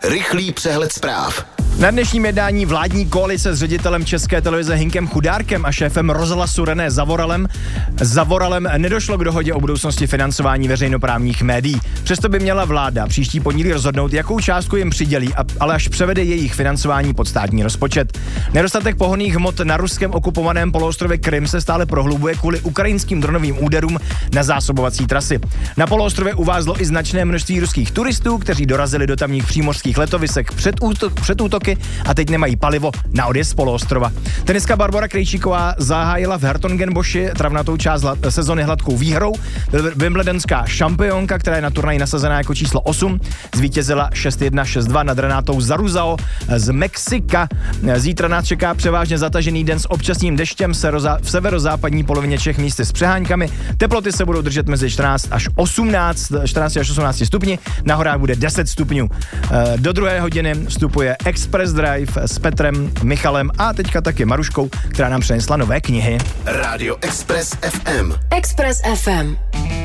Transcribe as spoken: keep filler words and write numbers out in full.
Rychlý přehled zpráv. Na dnešním jednání vládní koalice s ředitelem České televize Hinkem Chudárkem a šéfem rozhlasu René Zavoralem Zavoralem nedošlo k dohodě o budoucnosti financování veřejnoprávních médií. Přesto by měla vláda příští pondělí rozhodnout, jakou částku jim přidělí, ale až převede jejich financování pod státní rozpočet. Nedostatek pohonných hmot na ruském okupovaném poloostrově Krym se stále prohlubuje kvůli ukrajinským dronovým úderům na zásobovací trasy. Na poloostrově uvázlo i značné množství ruských turistů, kteří dorazili do tamních přímořských letovisek před, útok, před útoky a teď nemají palivo na odjezd z poloostrova. Tenistka Barbora Krejčíková zahájila v Hertogenboši travnatou část hlad, sezony hladkou výhrou. Wimbledonská šampionka, která je na turnaji nasazená jako číslo osm, zvítězila šest jedna šest dva nad Renátou Zaruzao z Mexika. Zítra nás čeká převážně zatažený den s občasným deštěm v severozápadní polovině Čech místy s přeháňkami. Teploty se budou držet mezi čtrnáct až osmnáct, čtrnáct až osmnáct stupni, na horách bude deset stupňů. Do druhé hodiny vstupuje Express Drive s Petrem, Michalem a teďka taky Maruškou, která nám přinesla nové knihy. Rádio Express ef em. Express ef em.